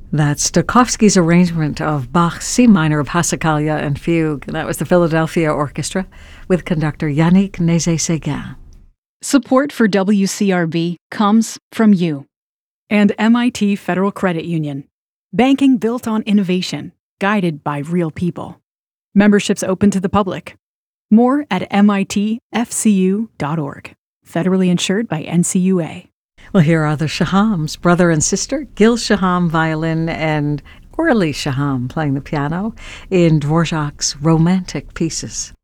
That's Stokowski's arrangement of Bach's C minor Passacaglia and Fugue. That was the Philadelphia Orchestra with conductor Yannick Nézet-Séguin. Support for WCRB comes from you and MIT Federal Credit Union. Banking built on innovation, guided by real people. Memberships open to the public. More at mitfcu.org. Federally insured by NCUA. Well, here are the Shahams, brother and sister, Gil Shaham violin and Orly Shaham playing the piano in Dvorak's Romantic Pieces.